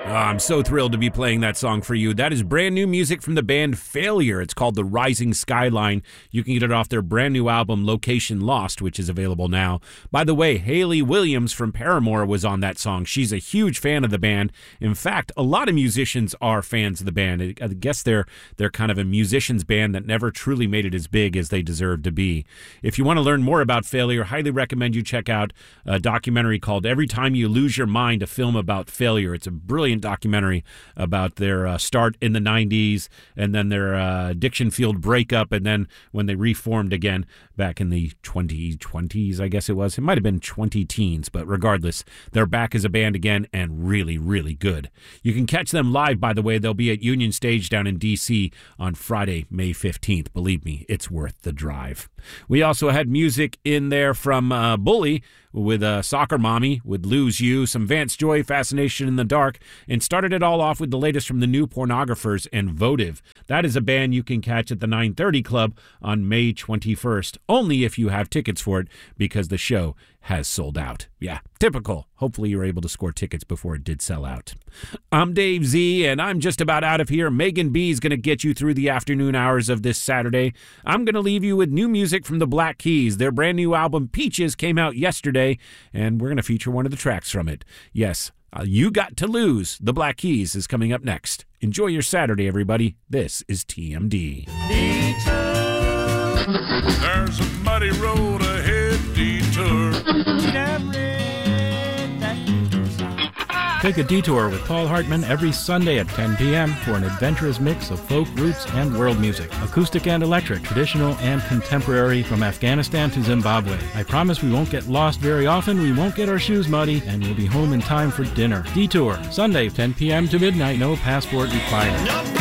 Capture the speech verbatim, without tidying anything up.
Oh, I'm so thrilled to be playing that song for you. That is brand new music from the band Failure. It's called The Rising Skyline. You can get it off their brand new album, Location Lost, which is available now. By the way, Hayley Williams from Paramore was on that song. She's a huge fan of the band. In fact, a lot of musicians are fans of the band. I guess they're they're kind of a musician's band that never truly made it as big as they deserve to be. If you want to learn more about Failure, I highly recommend you check out a documentary called Every Time You Lose Your Mind, a film about failure. It's a brilliant documentary about their uh, start in the nineties and then their uh, addiction-fueled breakup, and then when they reformed again back in the twenty twenties, I guess it was. It might have been twenty teens, but regardless, they're back as a band again and really, really good. You can catch them live, by the way. They'll be at Union Stage down in D C on Friday, May fifteenth. Believe me, it's worth the drive. We also had music in there from uh, Bully with uh, Soccer Mommy, with Lose You, some Vance Joy, Fascination in the Dark, and started it all off with the latest from the New Pornographers and Votive. That is a band you can catch at the nine thirty Club on May twenty-first, only if you have tickets for it, because the show has sold out. Yeah, typical. Hopefully you were able to score tickets before it did sell out. I'm Dave Z, and I'm just about out of here. Megan B is going to get you through the afternoon hours of this Saturday. I'm going to leave you with new music from the Black Keys. Their brand new album, Peaches, came out yesterday, and we're going to feature one of the tracks from it. Yes, uh, You Got to Lose, the Black Keys, is coming up next. Enjoy your Saturday, everybody. This is T M D. Detour. There's a muddy road ahead, detour. Take a detour with Paul Hartman every Sunday at ten p.m. for an adventurous mix of folk, roots, and world music. Acoustic and electric, traditional and contemporary, from Afghanistan to Zimbabwe. I promise we won't get lost very often, we won't get our shoes muddy, and we'll be home in time for dinner. Detour, Sunday, ten p.m. to midnight, no passport required.